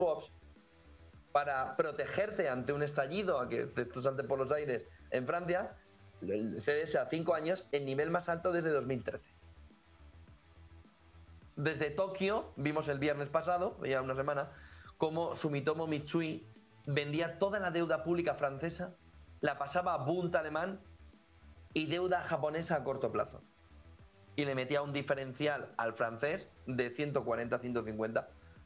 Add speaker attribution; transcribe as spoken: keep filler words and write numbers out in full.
Speaker 1: swaps para protegerte ante un estallido, a que esto salte por los aires en Francia, el C D S a cinco años, el nivel más alto desde dos mil trece. Desde Tokio, vimos el viernes pasado, ya una semana, cómo Sumitomo Mitsui vendía toda la deuda pública francesa, la pasaba a Bund alemán y deuda japonesa a corto plazo. Y le metía un diferencial al francés de ciento cuarenta a ciento cincuenta